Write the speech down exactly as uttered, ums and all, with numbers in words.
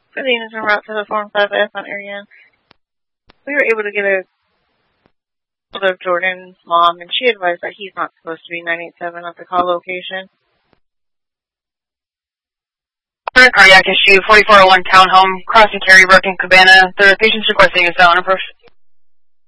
for the units en route to the four five S on Ariane. We were able to get a hold of Jordan's mom, and she advised that he's not supposed to be nine eight seven at the call location. Current cardiac issue, forty-four oh one townhome, crossing Cary Brook and Cabana. The patient's requesting a silent approach.